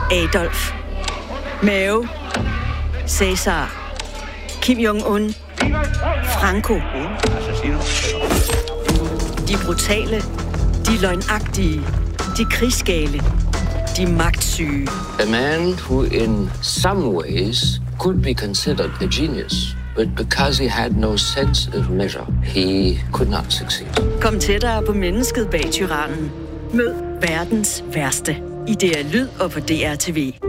Adolf, Mao, Cæsar, Kim Jong-un, Franco. De brutale, de løgnagtige, de krigsgale, de magtsyge. A man who in some ways could be considered a genius, but because he had no sense of measure, he could not succeed. Kom tættere på mennesket bag tyrannen. Mød verdens værste i DR Lyd og på DR TV.